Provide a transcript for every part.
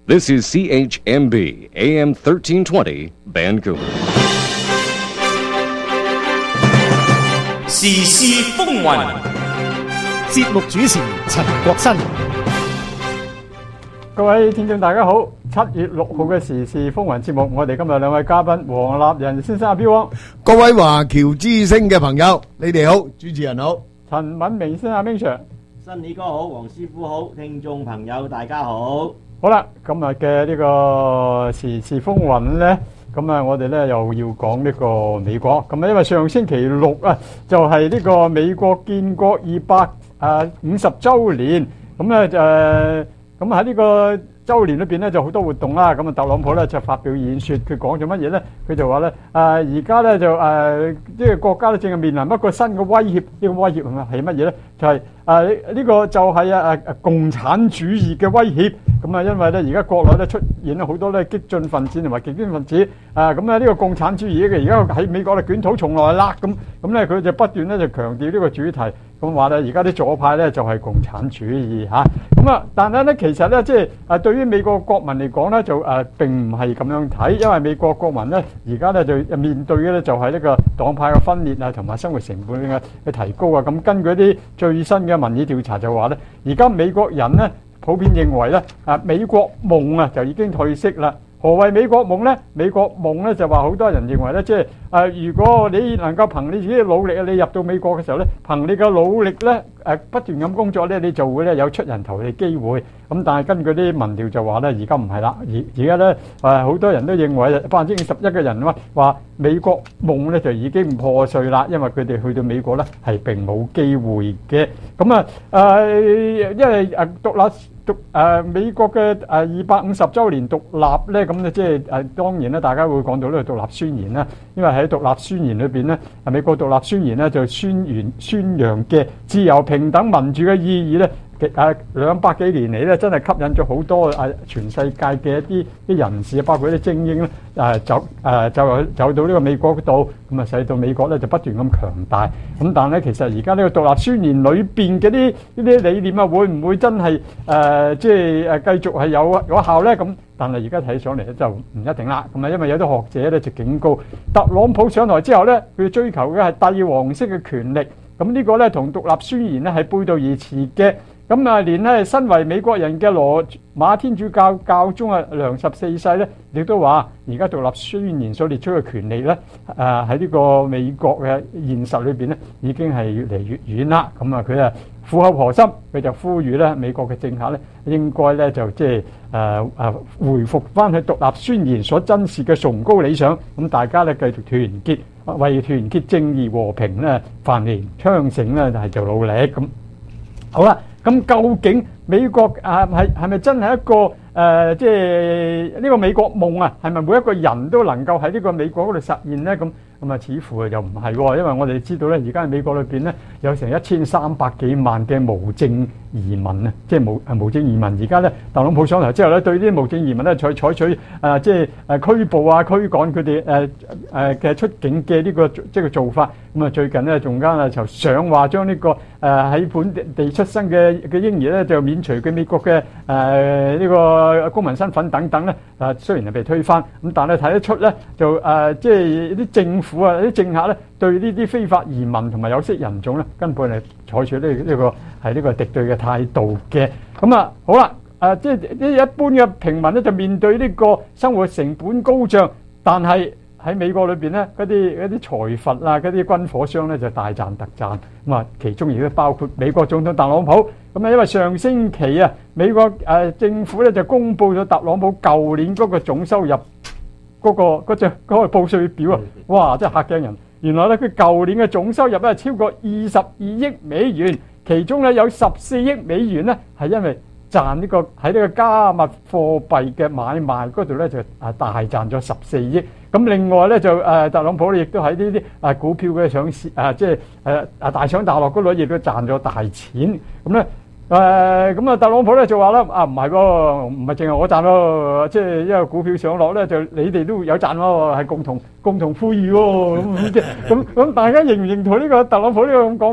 This is CHMB AM 1320 Vancouver. 時事風雲， 節目主持陳國新。 各位聽眾大家好，7月6號嘅時事風雲節目，我哋今日兩位嘉賓黃立仁先生阿彪王， 各位華僑之聲嘅朋友，你哋好，主持人好， 陳敏明先生阿 Ming Sir， 新李哥好，黃師傅好，聽眾朋友大家好。 好啦，今日嘅呢個時事風雲呢，咁啊，我哋呢又要講呢個美國，咁啊，因為上星期六啊，就係呢個美國建國250週年，咁咧咁喺呢個週年裏邊咧就好多活動啦，咁啊特朗普咧就發表演説，佢講咗乜嘢咧？佢就話咧而家咧就即係國家咧正係面臨一個新嘅威脅，呢個威脅係乜嘢咧？就係呢個就係共產主義嘅威脅。咁啊，因為咧而家國內咧出現咗好多咧激進分子同埋極端分子，咁咧呢個共產主義嘅而家喺美國咧捲土重來啦，咁咧佢就不斷咧就強調呢個主題，咁話咧而家啲左派咧就係共產主義嚇，咁啊，但係咧其實咧即係對於美國國民嚟講咧就並唔係咁樣睇，因為美國國民咧而家咧就面對嘅咧就係呢個黨派嘅分裂啊，同埋生活成本嘅提高啊，咁根據啲最新嘅民意調查就話咧，而家美國人咧普遍認為咧美國夢啊就已經退色啦。何謂美國夢呢？美國夢咧就話好多人認為咧，即係如果你能夠憑你自己嘅努力，你入到美國嘅時候咧，憑你嘅努力咧不斷咁工作咧，你就會咧有出人頭地機會。咁但係根據啲民調就話咧，而家唔係啦，而家咧好多人都認為51%嘅人話美國夢咧就已經破碎啦，因為佢哋去到美國咧係並冇機會嘅。咁因為美國嘅250週年獨立咧，咁咧即係當然咧，大家會講到呢個獨立宣言啦。因為喺獨立宣言裏邊咧，美國獨立宣言咧就宣揚嘅自由、平等、民主嘅意義咧，200幾年嚟咧，真係吸引咗好多全世界嘅一啲人士，包括啲精英咧，走到呢個美國嗰度，咁啊使到美國咧就不斷咁強大。咁但係咧，其實而家呢個獨立宣言裏邊嘅呢啲理念啊，會唔會真係即係繼續係有效咧？咁但係而家睇上嚟咧就唔一定啦。咁啊，因為有啲學者咧就警告，特朗普上台之後咧，佢追求嘅係帝王式嘅權力。咁呢個咧同獨立宣言咧係背道而馳嘅。咁啊，連咧身為美國人嘅羅馬天主教教宗梁14世咧，亦都話而家獨立宣言所列出嘅權利咧，喺呢個美國嘅現實裏邊咧，已經係越嚟越遠啦。咁啊，佢苦口婆心，佢就呼籲咧美國嘅政客咧，應該咧就即係回復翻去獨立宣言所珍視嘅崇高理想。咁大家咧繼續團結，為團結正義和平咧繁榮昌盛咧係做努力咁。好啦。咁究竟美國係咪真係一個即係呢個美國夢啊？係咪每一個人都能夠喺呢個美國嗰度實現咧？咁啊，似乎又唔係喎，因為我哋知道咧，而家喺美國裏邊咧有成1300幾萬嘅無證移民啊，即係無證移民。而家咧特朗普上台之後咧，對啲無證移民咧採取即係拘捕啊、驅趕佢哋嘅出境嘅呢個即係做法。咁啊，最近咧仲間就想話將呢個喺本地出生嘅嬰兒咧就免除佢美國嘅呢個公民身份等等咧。雖然係被推翻，咁但係睇得出咧就即係啲政府啊、啲政客咧對呢啲非法移民同埋有色人種咧根本係採取呢個敵對嘅態度嘅。咁啊好啦，即係啲一般嘅平民咧就面對呢個生活成本高漲，但係喺美國裏邊咧，嗰啲財閥啊、嗰啲軍火商咧就大賺特賺。咁啊，其中亦都包括美國總統特朗普。咁啊，因為上星期啊，美國政府咧就公布咗特朗普舊年嗰個總收入嗰個報稅表啊，哇！真係嚇驚人。原來咧佢舊年嘅總收入咧超過22億美元，其中咧有14億美元咧係因為賺呢個喺呢個加密貨幣嘅買賣嗰度咧就大賺咗14億。咁另外咧就特朗普亦都喺呢啲股票嘅上市即係大上大落嗰度亦都賺咗大錢。咁咧咁啊特朗普咧就話啦，唔係喎，唔係淨係我賺咯，即係因為股票上落咧就你哋都有賺喎，係共同富裕喎。咁大家認唔認同呢個特朗普呢個咁講法？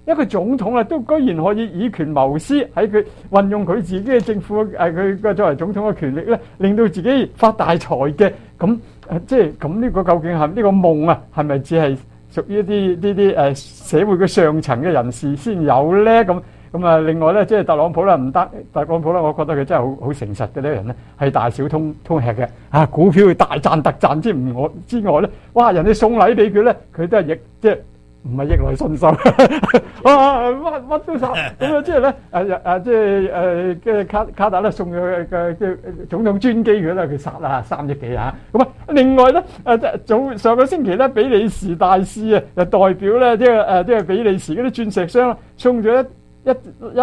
一個總統啊，都居然可以以權謀私，喺佢運用佢自己嘅政府佢嘅作為總統嘅權力咧，令到自己發大財嘅。咁即係咁呢個究竟係呢個夢啊？係咪只係屬於呢啲社會嘅上層嘅人士先有咧？咁啊，另外咧，即係特朗普啦，唔得，特朗普啦，我覺得佢真係好誠實嘅呢個人咧，係大小通吃嘅。股票佢大賺特賺之外咧，哇！人哋送禮俾佢咧，佢都係即係唔係逆來順受，乜都殺。咁啊，即係咧即係嘅卡特咧送佢嘅總統專機佢咧，佢殺啦3億幾啊！咁啊，另外咧上個星期咧，比利時大使啊，就代表咧即係比利時嗰啲鑽石商送咗一粒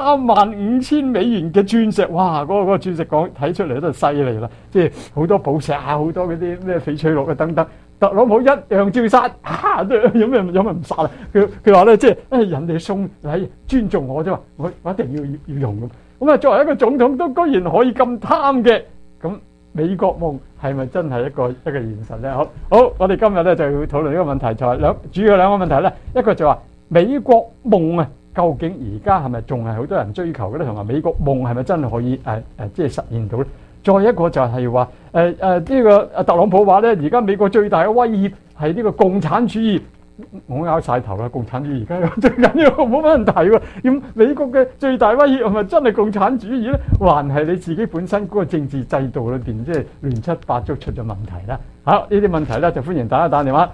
35000美元嘅鑽石，哇！嗰個鑽石講睇出嚟都係犀利啦，即係好多寶石啊，好多嗰啲咩翡翠綠啊等等。特朗普一樣照殺，有咩唔殺啊？佢話咧，即係人哋送禮尊重我啫嘛，我一定要用咁。咁啊，作為一個總統都居然可以咁貪嘅，咁美國夢係咪真係一個現實咧？好，我哋今日咧就要討論呢個問題，就係主要兩個問題咧，一個就話美國夢啊，究竟而家係咪仲係好多人追求嘅咧？同埋美國夢係咪真係可以即係實現到咧？再一個就係話呢個特朗普話咧，而家美國最大嘅威脅係呢個共產主義。我拗晒頭啦，共產主義而家最緊要冇乜問題喎。咁美國嘅最大威脅係咪真係共產主義咧？還係你自己本身嗰個政治制度裏邊即係亂七八糟出咗問題啦？好，呢啲問題咧就歡迎大家打電話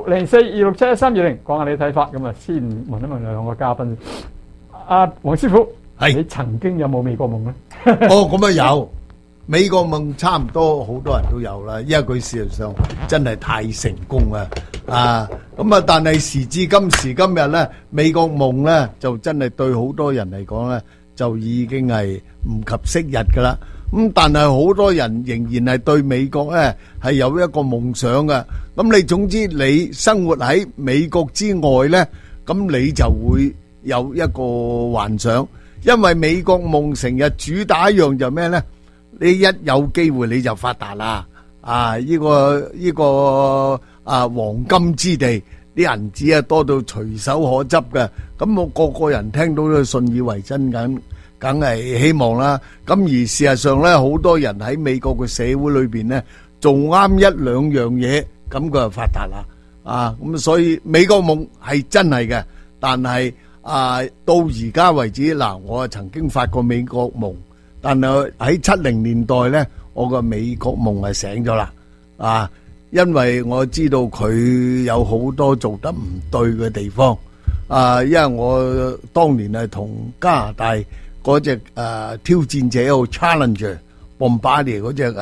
60426711320講下你睇法。咁啊，先問一問兩個嘉賓。黃師傅，你曾經有冇美國夢咧？ 咁啊有。美國夢差唔多好多人都有啦，因為佢事實上真係太成功啦，咁啊，但係時至今時今日咧，美國夢咧就真係對好多人嚟講咧，就已經係唔及昔日噶啦。咁但係好多人仍然係對美國咧係有一個夢想嘅。咁你總之你生活喺美國之外咧，咁你就會有一個幻想，因為美國夢成日主打一樣就咩咧？你一有機會你就發達啦！呢個黃金之地，啲銀紙多到隨手可執嘅。咁我個人聽到都信以為真緊，梗係希望啦。咁而事實上咧，好多人喺美國嘅社會裏邊咧，做啱一兩樣嘢，咁佢就發達啦。咁所以美國夢係真係嘅，但係到而家為止嗱，我曾經發過美國夢。但係喺70年代咧，我個美國夢係醒咗啦，因為我知道佢有好多做得唔對嘅地方，因為我當年係同加拿大嗰隻挑戰者號 Challenger Bombardier 嗰隻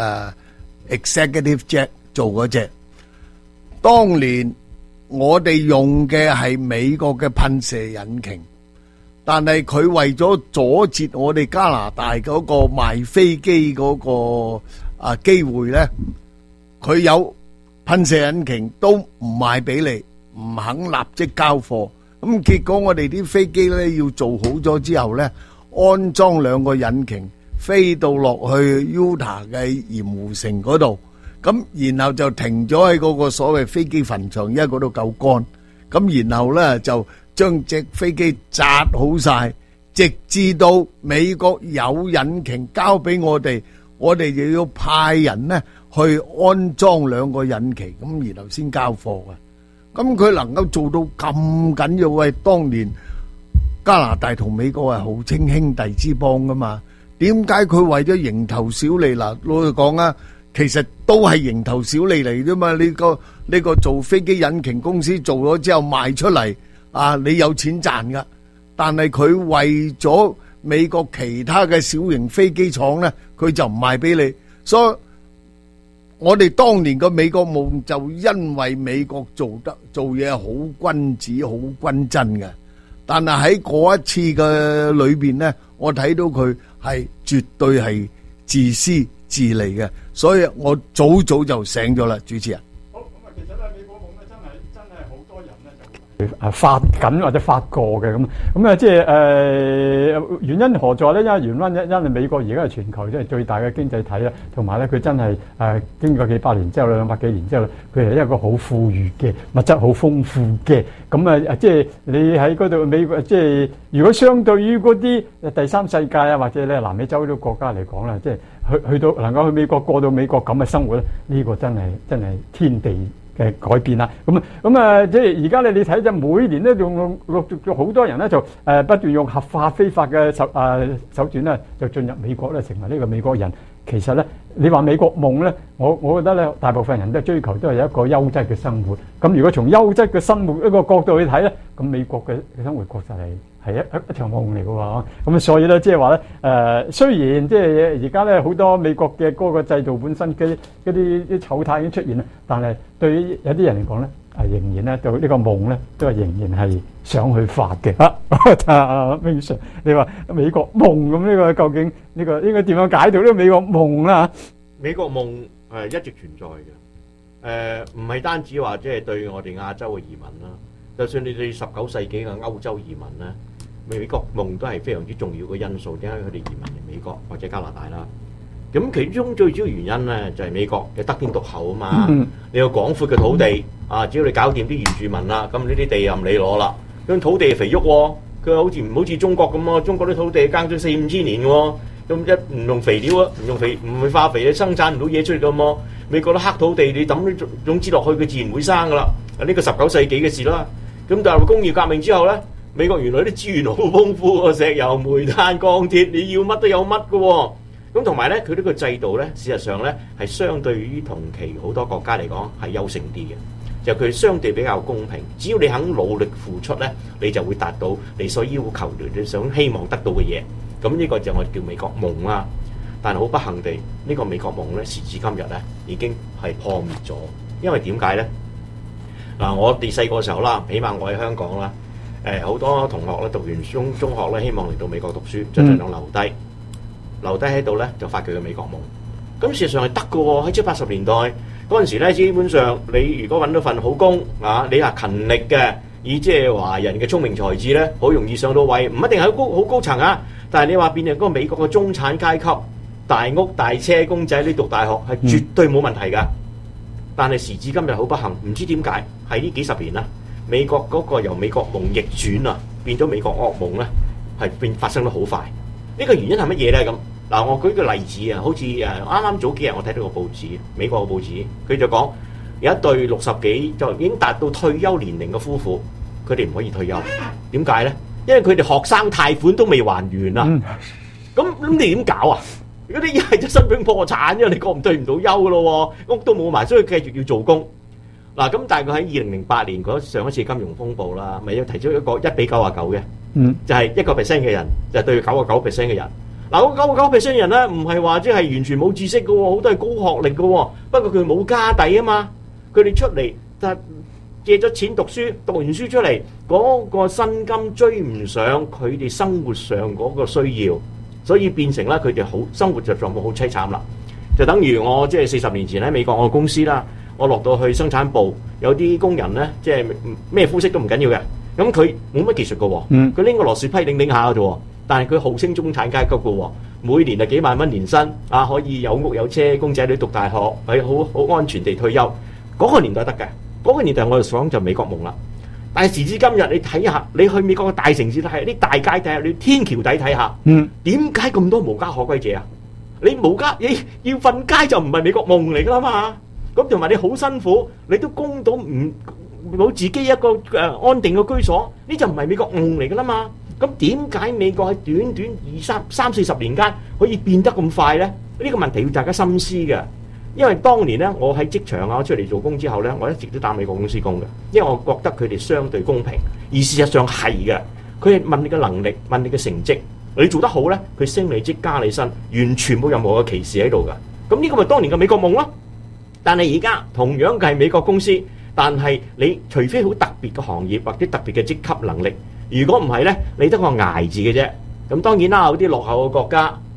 Executive Jet 做嗰隻，當年我哋用嘅係美國嘅噴射引擎。但係佢為咗阻截我哋加拿大嗰個賣飛機嗰個機會咧，佢有噴射引擎都唔賣俾你，唔肯立即交貨。咁結果我哋啲飛機咧要做好咗之後咧，安裝2個引擎，飛到落去 Utah 嘅鹽湖城嗰度，咁然後就停咗喺嗰個所謂飛機墳場，因為嗰度夠乾。咁然後咧就將隻飛機紮好晒，直至到美國有引擎交俾我哋，我哋就要派人呢去安裝2個引擎，咁然後先交貨嘅。咁佢能夠做到咁緊要，喂，當年加拿大同美國係號稱兄弟之邦噶嘛？點解佢為咗蠅頭小利嗱？老實講啊，其實都係蠅頭小利嚟啫嘛。呢個做飛機引擎公司做咗之後賣出嚟。你有錢賺噶，但係佢為咗美國其他嘅小型飛機廠咧，佢就唔賣俾你。所以我哋當年個美國夢就因為美國做嘢好君子、好均真嘅，但係喺嗰一次嘅裏邊咧，我睇到佢係絕對係自私自利嘅，所以我早就醒咗啦，主持人。 發緊或者發過嘅咁啊，即係原因何在咧？因為因為美國而家係全球即係最大嘅經濟體啦，同埋咧佢真係經過幾百年之後200幾年之後，佢係一個好富裕嘅物質好豐富嘅，咁即係你喺嗰度美國即係如果相對於嗰啲第三世界啊或者咧南美洲啲國家嚟講啦，即係去到能夠去美國過到美國咁嘅生活咧，呢個真係天地嘅改變啦，即係而家你睇就每年咧陸續好多人咧就不斷用合法非法嘅手段咧就進入美國咧，成為呢個美國人。其實咧，你話美國夢咧，我覺得咧，大部分人都追求都係有一個優質嘅生活。咁如果從優質嘅生活一個角度去睇咧，咁美國嘅生活確實係一場夢嚟嘅喎。咁所以咧，即係話咧，雖然即係而家咧好多美國嘅嗰個制度本身嘅嗰啲醜態已經出現啦，但係對於有啲人嚟講咧，仍然咧對呢個夢咧都係仍然係想去發嘅。明 Sir， 你話美國夢咁呢個究竟呢個應該點樣解讀呢個美國夢啦？ 美國夢係一直存在嘅，唔係單止話即係對我哋亞洲嘅移民啦，就算你對19世紀嘅歐洲移民咧，美國夢都係非常之重要嘅因素。點解佢哋移民嚟美國或者加拿大啦？咁其中最主要原因咧就係美國嘅得天獨厚啊嘛，你有廣闊嘅土地啊，只要你搞掂啲原住民啦，咁呢啲地任你攞啦，咁土地肥沃喎，佢好似唔好似中國咁喎，中國啲土地耕咗4-5千年喎，咁一唔用肥料啊，唔會化肥，你生產唔到嘢出嚟㗎嘛。美國啲黑土地你抌啲種子落去，佢自然會生噶啦。呢個19世紀嘅事啦。咁但係工業革命之後咧，美國原來啲資源好豐富喎，石油、煤炭、鋼鐵，你要乜都有乜㗎喎。咁同埋咧，佢呢個制度咧，事實上咧係相對於同期好多國家嚟講係優勝啲嘅，就佢相對比較公平。只要你肯努力付出咧，你就會達到你所要求你想希望得到嘅嘢。咁呢個就我哋叫美國夢啦。但係好不幸地，呢個美國夢咧，時至今日咧已經係破滅咗。因為點解咧？嗱，我哋細個時候啦，起碼我喺香港啦，好多同學咧讀完中學咧，希望嚟到美國讀書，就盡量留低喺度咧，就發佢嘅美國夢。咁事實上係得嘅喎，喺70-80年代嗰陣時咧，基本上你如果揾到份好工啊，你係勤力嘅，以即係華人嘅聰明才智咧，好容易上到位，唔一定係好高層啊。但係你話變成嗰個美國嘅中產階級，大屋大車公仔，你讀大學係絕對冇問題㗎。但係時至今日好不幸，唔知點解喺呢幾十年啦，美國嗰個由美國夢逆轉啊，變咗美國噩夢咧，係發生得好快。呢個原因係乜嘢咧？咁嗱，我舉個例子啊，好似啱啱早幾日我睇到個報紙，美國個報紙，佢就講有一對60幾就已經達到退休年齡嘅夫婦，佢哋唔可以退休，點解咧？因為佢哋學生貸款都未還完啊！咁你點搞啊？如果你一係就申請破產，因為你過唔退唔到休噶咯，屋都冇埋，所以繼續要做工。嗱，咁大概喺2008年嗰上一次金融風暴啦，咪要提出一個1比99嘅，就係1% 嘅人就對99% 嘅人。嗱，嗰99% 嘅人咧，唔係話即係完全冇知識噶，好多係高學歷噶，不過佢冇家底啊嘛，佢哋出嚟就借咗錢讀書，讀完書出嚟嗰個薪金追唔上佢哋生活上嗰個需要。所以變成咧，佢哋好生活就狀況好凄慘啦。就等於我即係40年前喺美國我公司啦，我落到去生產部，有啲工人咧，即係咩膚色都唔緊要嘅。咁佢冇乜技術嘅喎，佢拎個螺絲批擰下嘅啫。但係佢號稱中產階級嘅喎，每年就幾萬蚊年薪啊，可以有屋有車，公仔女讀大學，係好安全地退休。嗰個年代得嘅，嗰個年代我就講就美國夢啦。但係時至今日，你睇下，你去美國嘅大城市睇下，啲大街睇下，你天橋底睇下，點解咁多無家可歸者啊？你要瞓街就唔係美國夢嚟噶啦嘛？咁同埋你好辛苦，你都供到冇自己一個安定嘅居所，呢就唔係美國夢嚟噶啦嘛？咁點解美國喺短短30-40年間可以變得咁快咧？呢個問題要大家深思嘅。因為當年咧，我喺職場啊，我出嚟做工之後咧，我一直都打美國公司工嘅，因為我覺得佢哋相對公平，而事實上係嘅。佢係問你嘅能力，問你嘅成績，你做得好咧，佢升你職加你薪，完全冇任何嘅歧視喺度㗎。咁呢個咪當年嘅美國夢咯。但係而家同樣嘅係美國公司，但係你除非好特別嘅行業或者特別嘅職級能力，如果唔係咧，你得個捱字嘅啫。咁當然啦，有啲落後嘅國家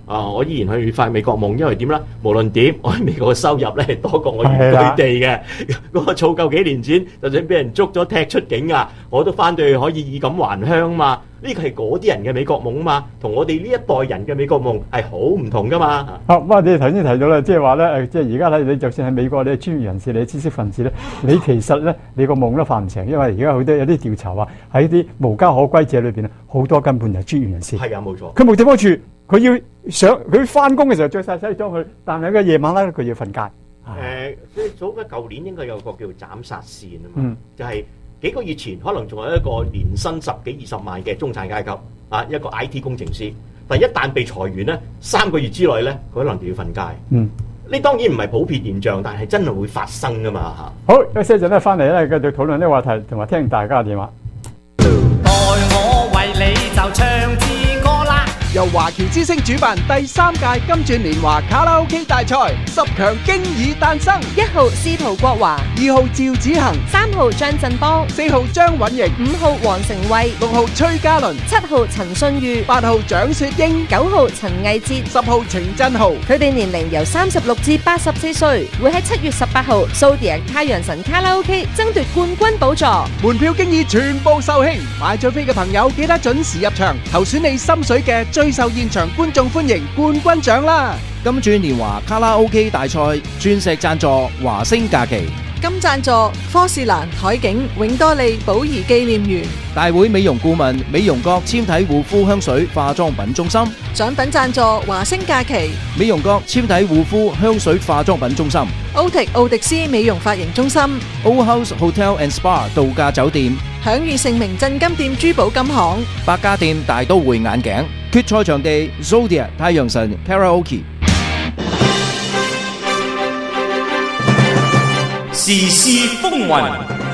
我依然去發美國夢，因為點咧？無論點，我喺美國嘅收入咧多過我原居地嘅。嗰個儲夠幾年錢，就算俾人捉咗踢出境啊，我都翻到去可以以錦還鄉嘛。呢個係嗰啲人嘅美國夢嘛，同我哋呢一代人嘅美國夢係好唔同噶嘛。 好，咁你頭先提到啦，即係話咧，即係而家咧，你就算喺美國，你係專業人士，你係知識分子咧，你其實咧，你個夢都發唔成，因為而家好多有啲調查話喺啲無家可歸者裏邊咧，好多根本就係專業人士。 係啊，冇錯。 佢冇地方住，佢要上佢翻工嘅時候着晒西裝去，但係個夜晚咧佢要瞓覺。 即係早嘅舊年應該有個叫斬殺線啊嘛，就係幾個月前可能仲有一個年薪10幾20萬嘅中產階級啊，一個 IT 工程師，但一旦被裁員咧，3個月之內咧，佢可能就要瞓街。呢當然唔係普遍現象，但係真係會發生噶嘛嚇。 好，休息一陣咧，翻嚟咧繼續討論呢個話題，同埋聽大家嘅電話。 待我為你就唱支歌啦！ 由華僑之聲主辦第3屆金鑽年華卡拉 OK 大賽，10強經已誕生。 1號司徒國華 ，2號趙子恒 ，3號張振邦 ，4號張允瑩 ，5號黃成慧 ，6號崔嘉倫 ，7號陳信裕 ，8號蔣雪英 ，9號陳毅哲 ，10號程振豪。 佢哋年齡由36至84歲，會喺7月18號蘇迪太陽神卡拉 OK 爭奪冠軍寶座。 門票經已全部售罄，買咗飛嘅朋友記得準時入場，投選你心水嘅最受現場觀眾歡迎冠軍獎啦！ 金鑽年華卡拉 OK 大賽鑽石贊助華星假期， 金贊助科士蘭海景永多利寶儀紀念園， 大會美容顧問美容閣纖體護膚香水化妝品中心， 獎品贊助華星假期美容閣纖體護膚香水化妝品中心， 奧迪斯美容髮型中心 Old House Hotel and Spa 度假酒店， 享譽盛名鎮金店珠寶金行， 百家店大都會眼鏡，決賽場地 Zodiac 太陽神 Karaoke。 時事風雲，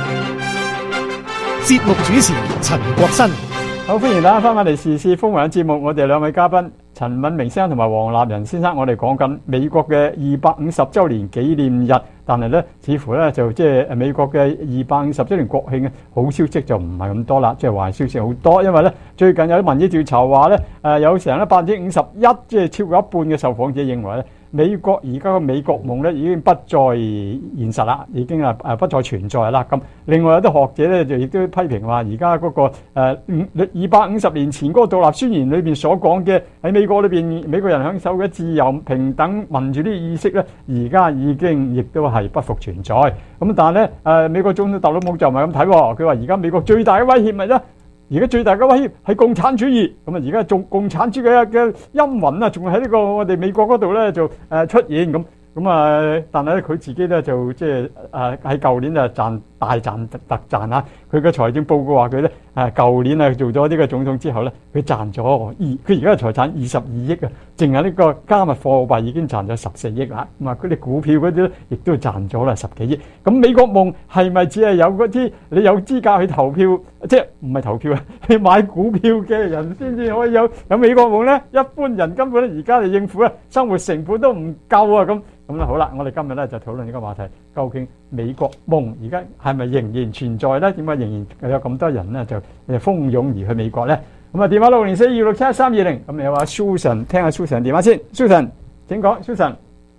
節目主持陳國新。 好，歡迎大家翻返嚟時事風雲嘅節目，我哋兩位嘉賓陳敏明先生同埋黃立仁先生，我哋講緊美國嘅250週年紀念日，但係咧似乎咧就即係美國嘅250週年國慶嘅好消息就唔係咁多啦，即係壞消息好多，因為咧最近有啲民意調查話咧有成咧51%，即係超過一半嘅受訪者認為咧，美國而家嘅美國夢咧已經不再現實啦，已經不再存在啦。咁另外有啲學者咧就亦都批評話，而家嗰個250年前嗰個獨立宣言裏邊所講嘅喺美國裏邊美國人享受嘅自由、平等、民主啲意識咧，而家已經亦都係不復存在。咁但係咧美國總統特朗普就唔係咁睇喎，佢話而家美國最大嘅威脅咪咧？而家最大嘅威脅係共產主義，咁啊而家仲共產主義嘅陰魂啊，仲喺呢個我哋美國嗰度咧就出現咁啊，但係咧佢自己咧就即係喺舊年啊大賺特賺啦。佢嘅財政報告話佢咧舊年啊做咗呢個總統之後咧，佢賺咗佢而家嘅財產22億啊，淨係呢個加密貨幣已經賺咗14億啦。咁啊佢哋股票嗰啲咧亦都賺咗啦10幾億。咁美國夢係咪只係有嗰啲你有資格去投票，即係唔係投票啊？你買股票嘅人先至可以有美國夢咧？一般人根本咧而家嚟應付咧生活成本都唔夠啊！咁啦，好啦，我哋今日咧就討論呢個話題，究竟美國夢而家係咪仍然存在咧？點解仍然有咁多人咧就蜂擁而去美國咧？咁啊，電話60426712320，咁你有話 Susan， 聽下 Susan 電話先 ，Susan 請講 ，Susan。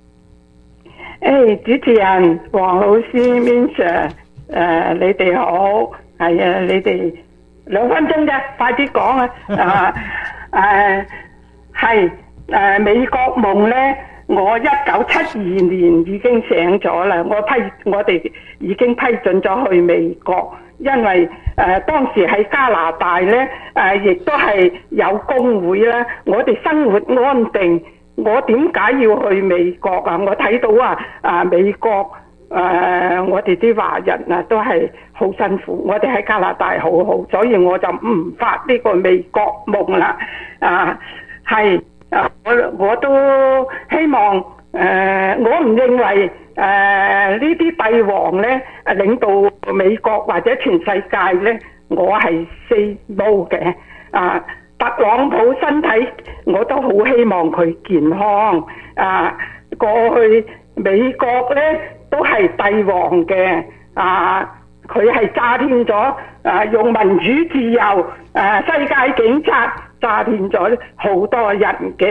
主持人黃老師 Min Sir， 你哋好，係啊，你哋2分鐘啫，快啲講啊！係美國夢咧。我1972年已經醒咗啦，我哋已經批准咗去美國，因為當時喺加拿大咧亦都係有工會啦，我哋生活安定，我點解要去美國啊？我睇到美國我哋啲華人啊都係好辛苦，我哋喺加拿大好好，所以我就唔發呢個美國夢啦。我都希望我唔認為呢啲帝王咧領導美國或者全世界咧，我係 say no 嘅。特朗普身體我都好希望佢健康。過去美國咧都係帝王嘅，佢係詐騙咗用民主自由世界警察詐騙咗好多人嘅。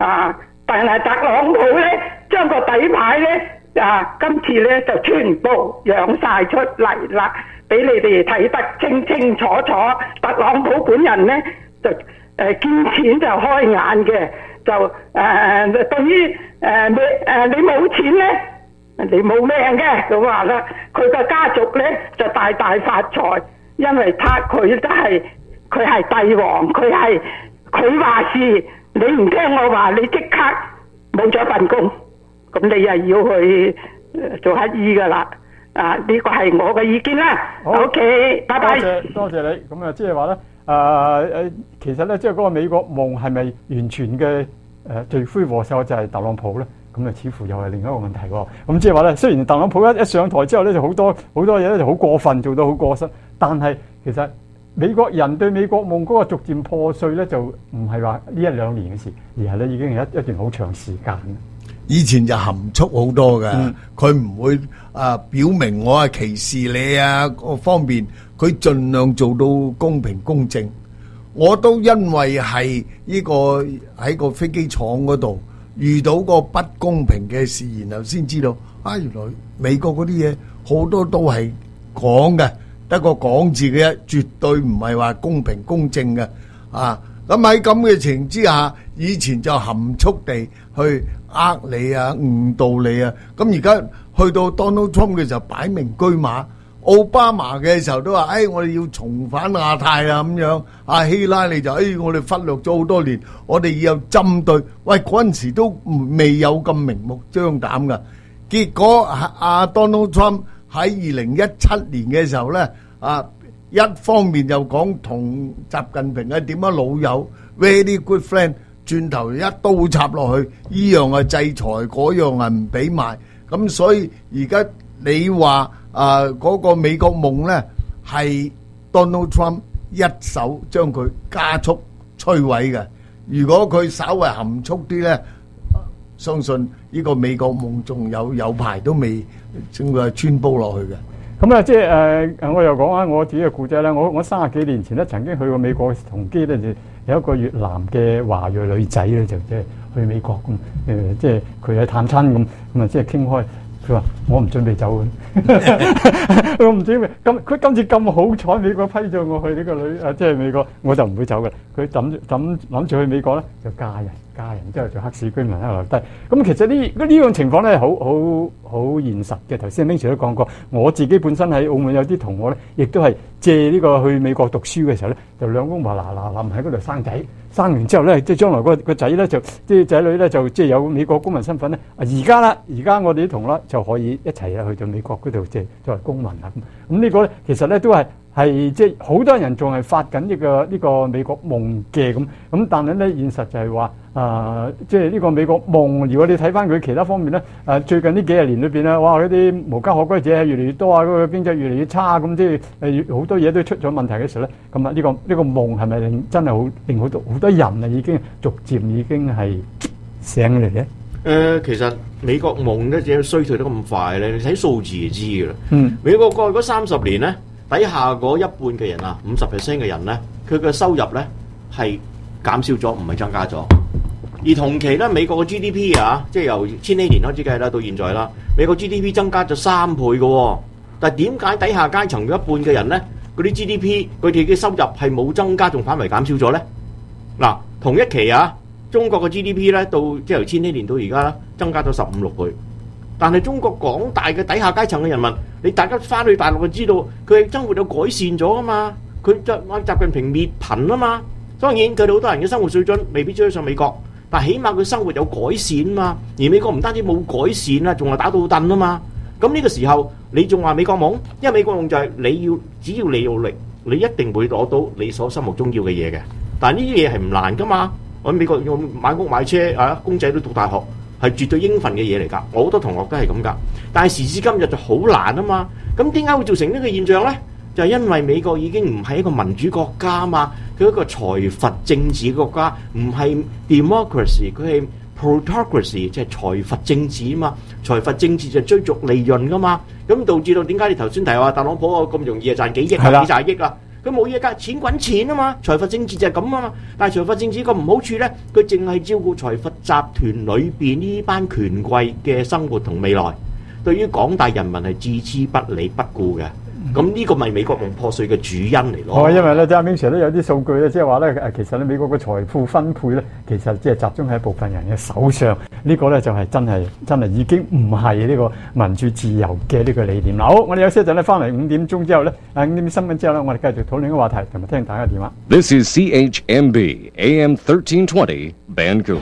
但係特朗普咧將個底牌咧今次咧就全部揚晒出嚟啦，俾你哋睇得清清楚楚。特朗普本人咧就見錢就開眼嘅，就對於你冇錢咧，你冇命嘅咁話啦。佢個家族咧就大大發財，因為佢都係佢係帝王，佢話事，你唔聽我話，你即刻冇咗份工，咁你又要去做乞衣噶啦。呢個係我嘅意見啦。OK， 拜拜。 多謝你。咁即係話咧，其實咧，即係嗰個美國夢係咪完全嘅罪魁禍首就係特朗普咧？咁似乎又係另一個問題喎。咁即係話咧，雖然特朗普一上台之後咧，就好多嘢咧就好過分，做到好過失，但係其實美國人對美國夢嗰個逐漸破碎咧，就唔係話呢一兩年嘅事，而係咧已經係一段好長時間。 以前就含蓄好多嘅，佢唔會表明我係歧視你啊各方面，佢盡量做到公平公正。我都因為係呢個喺個飛機廠嗰度遇到個不公平嘅事，然後先知道原來美國嗰啲嘢好多都係講嘅，得個講字嘅，絕對唔係話公平公正嘅。咁喺咁嘅情形之下，以前就含蓄地去你啊，誤導你啊。咁而家去到 Donald Trump 嘅時候，擺明車馬。奧巴馬嘅時候都話：我哋要重返亞太啊咁樣。希拉里就我哋忽略咗好多年，我哋要有針對。喂，嗰陣時都未有咁明目張膽噶。結果Donald Trump 喺2017年嘅時候咧，一方面又講同習近平係點樣老友 ，very good friend， 轉頭一刀插落去，依樣係制裁，嗰樣係唔俾賣。咁所以而家你話嗰個美國夢咧，係 Donald Trump 一手將佢加速摧毀嘅。如果佢稍為含蓄啲咧，相信呢個美國夢仲有排都未正會穿煲落去嘅。 咁即係我又講下我自己嘅故仔啦。我30幾年前咧曾經去過美國同機咧，就有一個越南嘅華裔女仔咧，就即係去美國咁即係佢喺探親咁即係傾開。佢話：我唔準備走嘅，我唔準備。佢今次咁好彩，美國批咗我去呢個即係美國，我就唔會走嘅。佢諗住去美國咧，就嫁人之後做黑市居民喺度留低。咁其實呢樣情況咧，好現實嘅。頭先明 Sir 都講過，我自己本身喺澳門有啲同學咧，亦都係借呢個去美國讀書嘅時候咧，就兩公婆嗱喺嗰度生仔。生完之後咧，即係將來個仔咧就即係仔女咧就即係有美國公民身份咧。而家我哋啲同學就可以一齊去到美國嗰度即係作為公民啦。咁呢個咧其實咧都係即係好多人仲係發緊呢個美國夢嘅咁。但係咧現實就係話即係呢個美國夢。如果你睇翻佢其他方面咧，最近呢幾十年裏邊咧，哇嗰啲無家可歸者越嚟越多啊，嗰個經濟越嚟越差咁，即係好多嘢都出咗問題嘅時候咧，咁呢個夢係咪真係令好多人已經逐漸已經係醒嚟嘅？ 其實美國夢咧點解衰退得咁快咧？你睇數字就知㗎啦。美國過去嗰30年咧，底下嗰一半嘅人50% 嘅人咧，佢嘅收入咧係減少咗，唔係增加咗。而同期咧，美國嘅 GDP 即係由千禧年開始計啦，到現在啦，美國 GDP 增加咗3倍嘅。但係點解底下階層嘅一半嘅人咧，嗰啲 GDP 佢哋嘅收入係冇增加，仲反為減少咗咧？嗱，同一期中國嘅 GDP 咧，到即係由千禧年到而家啦，增加咗15-16倍。但係中國廣大嘅底下階層嘅人民，你大家翻去大陸就知道，佢嘅生活有改善咗啊嘛。佢習近平滅貧啊嘛。當然佢哋好多人嘅生活水準未必追得上美國，但係起碼佢生活有改善啊嘛。而美國唔單止冇改善啊，仲係打到凳啊嘛。咁呢個時候你仲話美國夢？因為美國夢就係只要你努力，你一定會攞到你所心目中要嘅嘢嘅。但係呢啲嘢係唔難噶嘛。我喺美國要買屋買車公仔都讀大學係絕對應份嘅嘢嚟㗎。我好多同學都係咁㗎。但係時至今日就好難啊嘛。咁點解會造成呢個現象呢？就係因為美國已經唔係一個民主國家啊嘛，佢一個財閥政治國家，唔係 democracy， 佢係 plutocracy， 即係財閥政治啊嘛。財閥政治就追逐利潤㗎嘛。咁導致到點解你頭先提話特朗普咁容易賺幾億幾廿億啊？ 佢冇嘢㗎，錢滾錢啊嘛，財閥政治就係咁啊嘛。但係財閥政治個唔好處呢，佢淨係照顧財閥集團裏邊呢班權貴嘅生活同未來，對於廣大人民係置之不理不顧嘅。咁呢個咪美國夢破碎嘅主因嚟咯。 因為咧，即係阿 Ming Sir 都有啲數據咧，即係話咧，其實咧美國嘅財富分配咧，其實即係集中喺一部分人嘅手上。呢個咧就係真係已經唔係呢個民主自由嘅呢個理念啦。好，我哋有些陣咧翻嚟5點鐘之後咧，5點新聞之後咧，我哋繼續討論呢個話題，同埋聽大家電話。 This is CHMB AM 1320 Vancouver。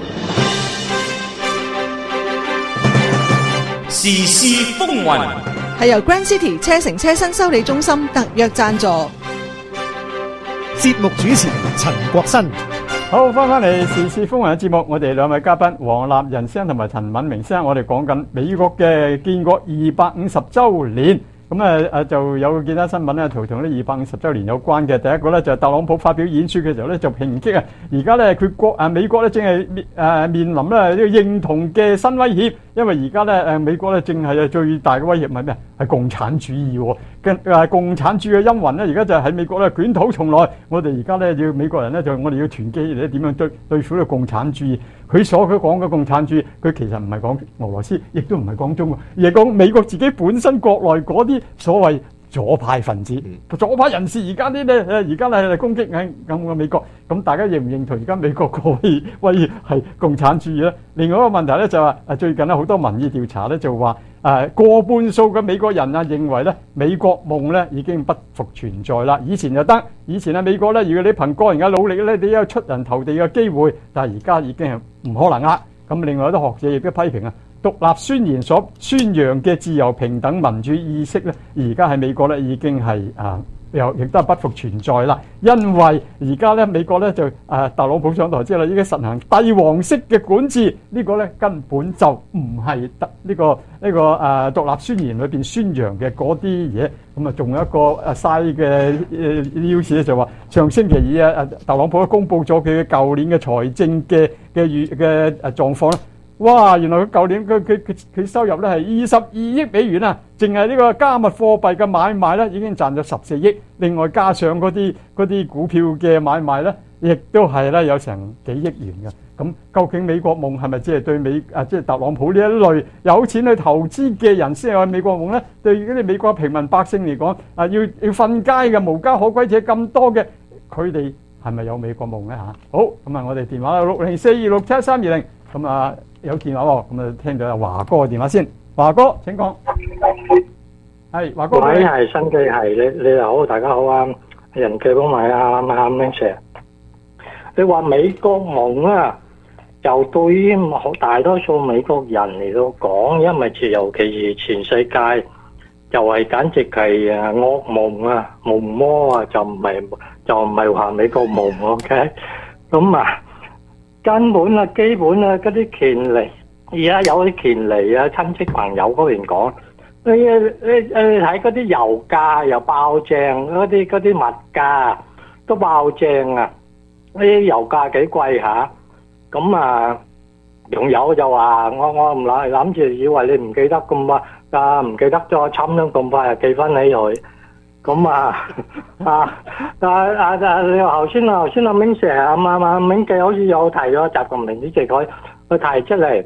時事風雲。 係由 Grand City 車城車身修理中心特約贊助。 節目主持陳國新。 好，翻嚟時事風雲嘅節目，我哋兩位嘉賓黃立仁先生同埋陳敏明先生，我哋講緊美國嘅建國250週年。咁就有幾單新聞咧，同呢250週年有關嘅。第一個咧就係特朗普發表演說嘅時候咧，就抨擊而家咧美國咧正係面臨咧呢個認同嘅新威脅，因為而家咧美國咧正係最大嘅威脅係咩？係共產主義喎。共產主義嘅陰魂咧，而家就喺美國咧捲土重來。我哋而家咧要美國人咧就我哋要團結嚟點樣對付呢個共產主義。佢講嘅共產主義，佢其實唔係講俄羅斯，亦都唔係講中國，而係講美國自己本身國內嗰啲所謂左派分子、左派人士。而家啲咧而家係攻擊緊嘅美國，咁大家認唔認同而家美國個威脅係共產主義咧？另外一個問題咧就話最近咧好多民意調查咧就話過半數嘅美國人認為咧美國夢咧已經不復存在啦。以前就得，以前美國咧如果你憑個人嘅努力咧，你有出人頭地嘅機會，但係而家已經係唔可能啦。咁另外有啲學者亦都批評獨立宣言所宣揚嘅自由、平等、民主意識咧，而家喺美國咧已經係亦都係不復存在啦。因為而家咧美國咧就特朗普上台之後已經實行帝王式嘅管治，呢個咧根本就唔係呢個獨立宣言裏邊宣揚嘅嗰啲嘢。咁啊，仲有一個嘥嘅news咧，就話上星期二特朗普公佈咗佢嘅舊年嘅財政嘅狀況咧。哇！原來佢舊年佢收入咧係22億美元啊！淨係呢個加密貨幣嘅買賣咧已經賺咗14億，另外加上嗰啲股票嘅買賣咧，亦都係咧有成幾億元嘅。咁究竟美國夢係咪即係對即係特朗普呢一類有錢去投資嘅人先有美國夢咧？對於啲美國平民百姓嚟講，要瞓街嘅無家可歸者咁多嘅，佢哋係咪有美國夢咧嚇？好，咁啊，我哋電話604267320，咁有電話喎，咁聽到阿華哥嘅電話先。華哥請講。係華哥。 喂，係新記係你哋好，大家好啊！人嘅幫埋阿 Ming Sir，你話美國夢啊，就對於大多數美國人嚟到講，因為尤其是全世界，就係簡直係噩夢啊、夢魔啊，就唔係話美國夢 OK， 咁根本基本嗰啲權利，而家有啲權利親戚朋友嗰邊講，你睇嗰啲油價又爆漲，嗰啲物價都爆漲啊！啲油價幾貴下，咁仲有就話我唔諗住以為你唔記得咁唔記得咗侵咗咁快就記翻起佢。咁你頭先阿Ming Sir Ming記好似有提咗習近平主席佢提出嚟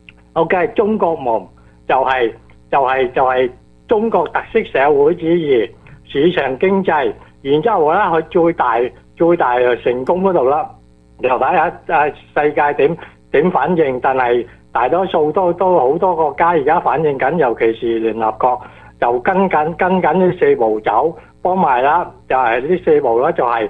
，OK， 中國夢就係中國特色社會主義、市場經濟，然之後咧佢最大成功嗰度啦，又睇下世界點反應，但係大多數都好多國家而家反應緊，尤其是聯合國。就跟緊呢四步走，幫埋啦，就係呢四步啦，就係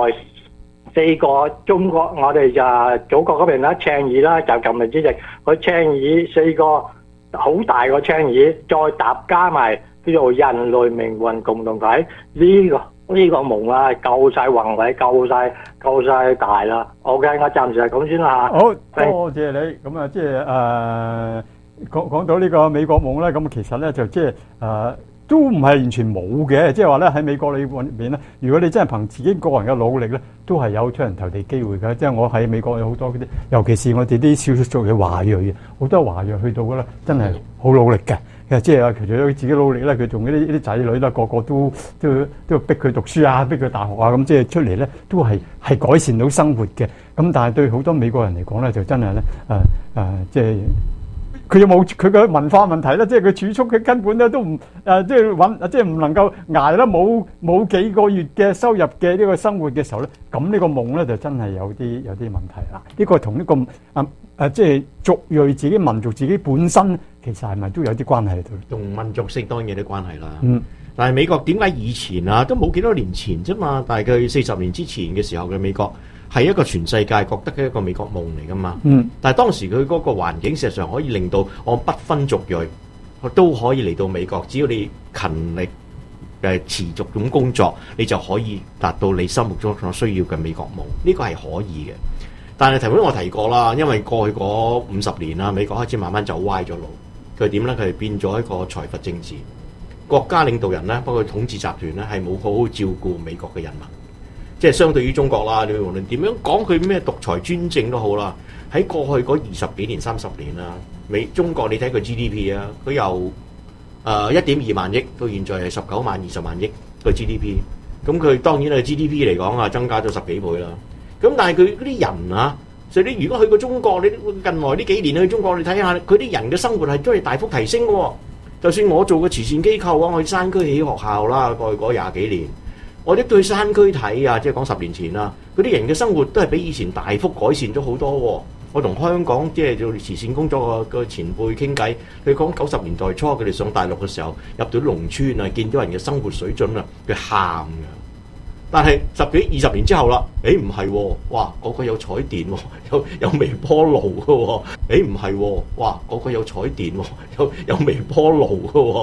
4個中國，我哋就祖國嗰邊啦，倡議啦，就近民主席佢倡議4個好大個倡議，再搭加埋叫做人類命運共同體呢個夢啊，夠晒宏偉，夠晒大啦。OK， 我暫時係咁先啦嚇。 好，多謝你。咁即係講到呢個美國夢咧，咁其實咧就即係都唔係完全冇嘅，即係話咧喺美國裏邊咧，如果你真係憑自己個人嘅努力咧，都係有出人頭地機會嘅。即係我喺美國有好多嗰啲，尤其是我哋啲少數族嘅華裔，好多華裔去到嘅咧，真係好努力嘅。即係除咗自己努力咧，佢仲啲仔女啦，個個都逼佢讀書啊，逼佢大學啊，咁即係出嚟咧都係改善到生活嘅。咁但係對好多美國人嚟講咧，就真係咧即係。佢有冇佢嘅文化問題咧？即係佢儲蓄，佢根本咧都唔即係唔能夠捱得冇幾個月嘅收入嘅呢個生活嘅時候咧，咁呢個夢咧就真係有啲問題啦。呢個同呢個即係族裔自己民族自己本身其實係咪都有啲關係喺度？ 同民族性當然有啲關係啦。但係美國點解以前啊都冇幾多年前啫嘛？大概40年之前嘅時候嘅美國。係一個全世界覺得嘅一個美國夢嚟噶嘛，但係當時佢嗰個環境事實上可以令到我不分族裔都可以嚟到美國，只要你勤力持續咁工作，你就可以達到你心目中所需要嘅美國夢，呢個係可以嘅。但係頭先我提過啦，因為過去嗰50年啦，美國開始慢慢走歪咗路，佢點咧？佢係變咗一個財閥政治，國家領導人咧，包括統治集團咧，係冇好好照顧美國嘅人民。即係相對於中國啦，你無論點樣講佢咩獨裁專政都好啦，喺過去嗰20幾年、30年啦，中國你睇佢 GDP 啊，佢由1.2萬億到現在係19萬、20萬億個 GDP， 咁佢當然係 GDP 嚟講啊，增加咗10幾倍啦。咁但係佢嗰啲人啊，所以你如果去過中國，你近來呢幾年去中國，你睇下佢啲人嘅生活係真係大幅提升嘅喎。就算我做個慈善機構啊，我去山區起學校啦，過去嗰20幾年。我哋都去山區睇啊，即係講10年前啦，嗰啲人嘅生活都係比以前大幅改善咗好多喎。我同香港即係做慈善工作嘅前輩傾偈，佢講90年代初佢哋上大陸嘅時候，入到農村啊，見到人嘅生活水準啊，佢喊㗎。但係10幾20年之後啦，唔係喎，哇，個有彩電喎，有微波爐㗎喎，唔係喎，哇，個有彩電喎，有微波爐㗎喎。